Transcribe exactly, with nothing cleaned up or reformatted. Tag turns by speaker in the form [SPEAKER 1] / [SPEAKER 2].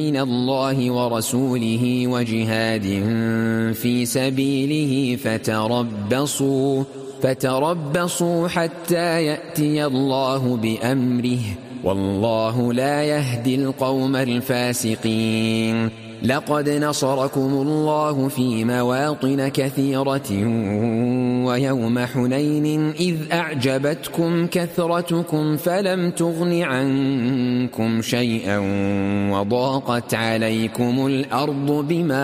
[SPEAKER 1] بين الله ورسوله وجهاد في سبيله فتربصوا فتربصوا حتى يأتي الله بأمره والله لا يهدي القوم الفاسقين. لقد نصركم الله في مواطن كثيرة ويوم حنين إذ أعجبتكم كثرتكم فلم تغن عنكم شيئا وضاقت عليكم الأرض بما